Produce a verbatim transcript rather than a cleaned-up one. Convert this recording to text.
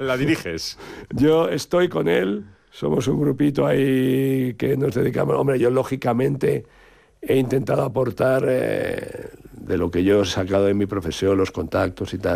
¿La diriges? Yo estoy con él, somos un grupito ahí que nos dedicamos... Hombre, yo lógicamente he intentado aportar eh, de lo que yo he sacado de mi profesión, los contactos y tal,